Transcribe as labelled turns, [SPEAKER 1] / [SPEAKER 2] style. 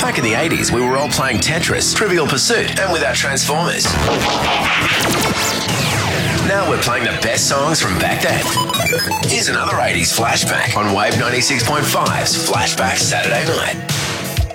[SPEAKER 1] Back in the 80s, we were all playing Tetris, Trivial Pursuit, and with our Transformers. Now we're playing the best songs from back then. Here's another 80s flashback on Wave 96.5's Flashback Saturday Night.